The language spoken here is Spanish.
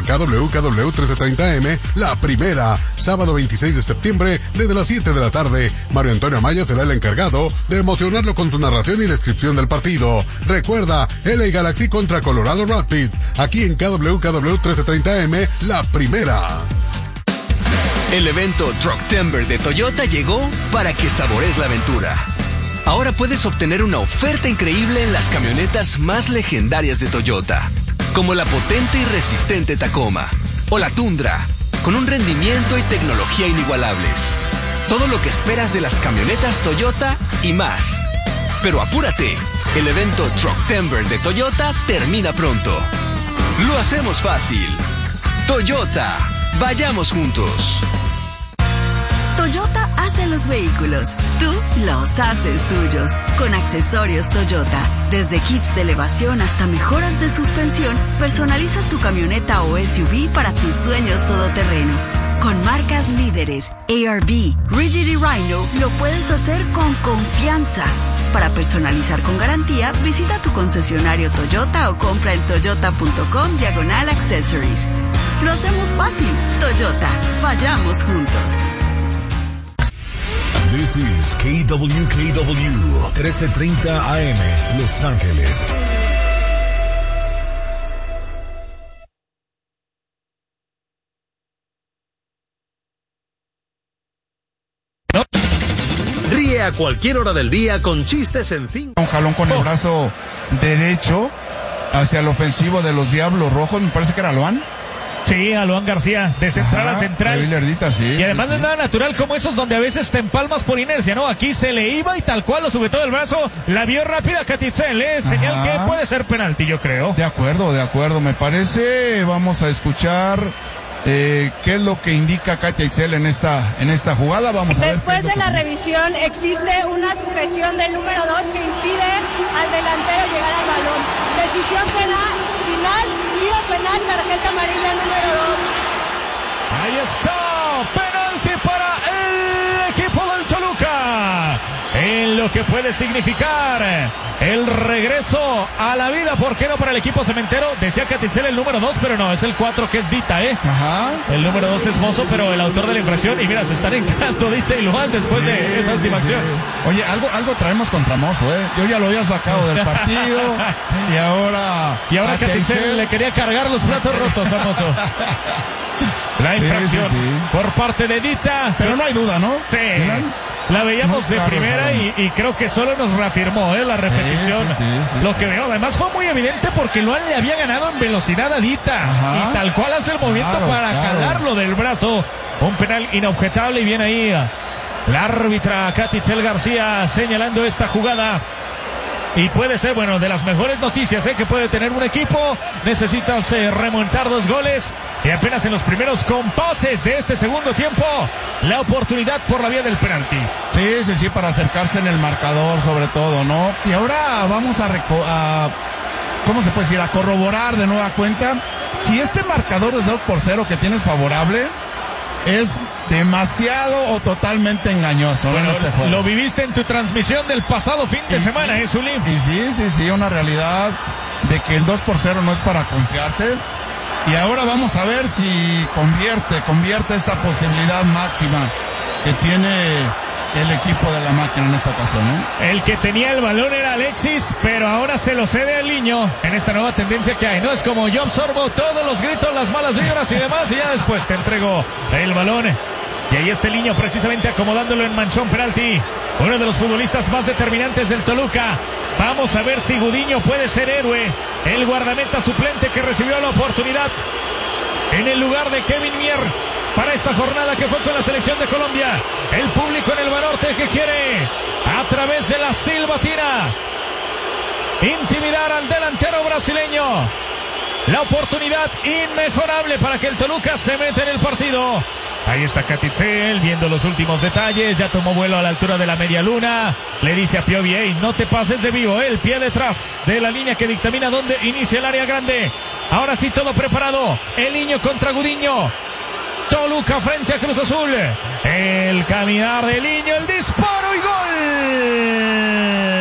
por KWKW 1330M, La Primera, sábado 26 de septiembre, desde las 7 de la tarde. Mario Antonio Amaya será el encargado de emocionarlo con tu narración y descripción del partido. Recuerda, LA Galaxy contra Colorado Rapids, aquí en KWKW 1330M, La Primera. El evento Trucktember de Toyota llegó para que saborees la aventura. Ahora puedes obtener una oferta increíble en las camionetas más legendarias de Toyota, como la potente y resistente Tacoma o la Tundra, con un rendimiento y tecnología inigualables. Todo lo que esperas de las camionetas Toyota y más. Pero apúrate, el evento Trucktember de Toyota termina pronto. Lo hacemos fácil. Toyota, vayamos juntos. Toyota hace los vehículos, tú los haces tuyos. Con accesorios Toyota, desde kits de elevación hasta mejoras de suspensión, personalizas tu camioneta o SUV para tus sueños todoterreno. Con marcas líderes, ARB, Rigid y Rhino, lo puedes hacer con confianza. Para personalizar con garantía, visita tu concesionario Toyota o compra en toyota.com/accessories. Lo hacemos fácil. Toyota, vayamos juntos. This is KWKW 1330 AM, Los Ángeles. Ríe a cualquier hora del día con chistes en 5. Un jalón con el brazo derecho hacia el ofensivo de los Diablos Rojos, me parece que era Loan. Sí, a Loan García, de central a central. Sí, y además sí, no es nada natural como esos donde a veces te empalmas por inercia, ¿no? Aquí se le iba y tal cual lo sujetó del brazo, la vio rápida Catitzel, señal que puede ser penalti, yo creo. De acuerdo, me parece. Vamos a escuchar qué es lo que indica Katia Itzel en esta jugada. Vamos a ver. Después de la revisión existe una sujeción del número 2 que impide al delantero llegar al balón. Decisión final, tiro penal, tarjeta amarilla número 2. Ahí está, penalti para el equipo del Toluca. En lo que puede significar el regreso a la vida, ¿por qué no para el equipo cementero? Decía Catitzel el número 2, pero no, es el 4 que es Dita, Ajá. El número 2 es Mozo, pero el autor de la infracción, y mira, se están entrando Dita y Luan después de esa última acción. Oye, algo traemos contra Mozo, Yo ya lo había sacado del partido, y ahora Catitzel le quería cargar los platos rotos a Mozo. La infracción por parte de Dita. Pero no hay duda, ¿no? Sí. La veíamos de primera y creo que solo nos reafirmó la repetición. Sí. Lo que veo, además fue muy evidente porque Luan le había ganado en velocidad a Dita. Y tal cual hace el movimiento para jalarlo del brazo. Un penal inobjetable y viene ahí la árbitra Catitzel García señalando esta jugada. Y puede ser, de las mejores noticias que puede tener un equipo. Necesitas remontar 2 goles. Y apenas en los primeros compases de este segundo tiempo, la oportunidad por la vía del penalti. Sí, para acercarse en el marcador sobre todo, ¿no? Y ahora vamos a ¿cómo se puede decir? A corroborar de nueva cuenta si este marcador de 2-0 que tienes favorable es demasiado o totalmente engañoso. Bueno, en este juego. Lo viviste en tu transmisión del pasado fin de semana, Zulim. Y sí, una realidad de que el 2-0 no es para confiarse. Y ahora vamos a ver si convierte esta posibilidad máxima que tiene el equipo de la máquina en esta ocasión, El que tenía el balón era Alexis, pero ahora se lo cede al niño en esta nueva tendencia que hay, ¿no? Es como yo absorbo todos los gritos, las malas vibras y demás, y ya después te entrego el balón. Y ahí está el niño precisamente acomodándolo en manchón penalti. Uno de los futbolistas más determinantes del Toluca. Vamos a ver si Gudiño puede ser héroe. El guardameta suplente que recibió la oportunidad en el lugar de Kevin Mier para esta jornada que fue con la selección de Colombia. El público en el Banorte que quiere, a través de la silbatina, intimidar al delantero brasileño. La oportunidad inmejorable para que el Toluca se meta en el partido. Ahí está Catitzel viendo los últimos detalles. Ya tomó vuelo a la altura de la media luna. Le dice a Piovi, hey, no te pases de vivo. El pie detrás de la línea que dictamina dónde inicia el área grande. Ahora sí, todo preparado. El niño contra Gudiño. Toluca frente a Cruz Azul. El caminar del niño, el disparo y gol.